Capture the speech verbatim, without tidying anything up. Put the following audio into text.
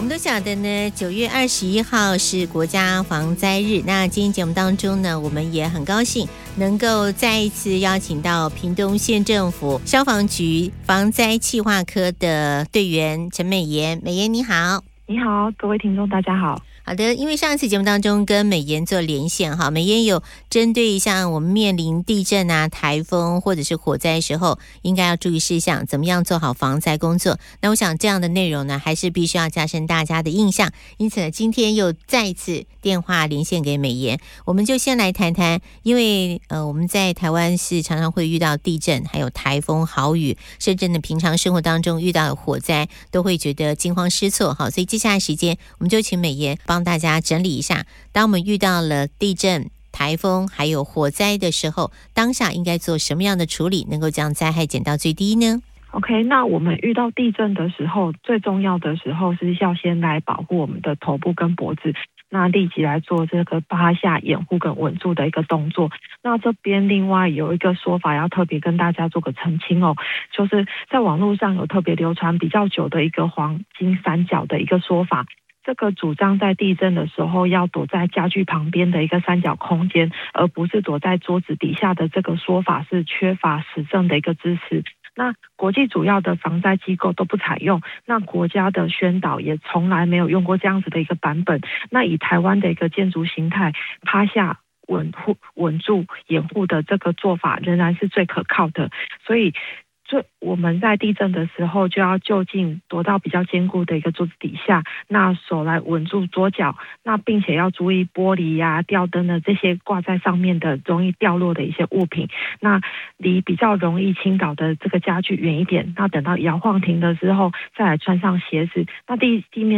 们都晓得呢，九月二十一号是国家防灾日。那今天节目当中呢，我们也很高兴能够再一次邀请到屏东县政府消防局防灾企划科的队员陈美妍。美妍你好。 你好，各位听众大家好。 好的，因为上一次节目当中跟美妍做连线哈，美妍有针对像我们面临地震啊、台风或者是火灾的时候，应该要注意事项，怎么样做好防灾工作。那我想这样的内容呢，还是必须要加深大家的印象。因此呢，今天又再一次电话连线给美妍，我们就先来谈谈，因为呃我们在台湾是常常会遇到地震，还有台风、豪雨，甚至呢平常生活当中遇到火灾，都会觉得惊慌失措哈。所以接下来时间，我们就请美妍帮大家整理一下，当我们遇到了地震、台风还有火灾的时候，当下应该做什么样的处理，能够将灾害减到最低呢？ OK， 那我们遇到地震的时候，最重要的时候是要先来保护我们的头部跟脖子，那立即来做这个趴下掩护跟稳住的一个动作。那这边另外有一个说法要特别跟大家做个澄清哦，就是在网络上有特别流传比较久的一个黄金三角的一个说法。这个主张在地震的时候要躲在家具旁边的一个三角空间，而不是躲在桌子底下的这个说法是缺乏实证的一个支持。那国际主要的防灾机构都不采用，那国家的宣导也从来没有用过这样子的一个版本。那以台湾的一个建筑形态，趴下稳护稳住掩护的这个做法仍然是最可靠的，所以最我们在地震的时候就要就近躲到比较坚固的一个桌子底下，那手来稳住左脚，那并且要注意玻璃呀、啊、吊灯的这些挂在上面的容易掉落的一些物品，那离比较容易倾倒的这个家具远一点，那等到摇晃停的时候再来穿上鞋子，那地地面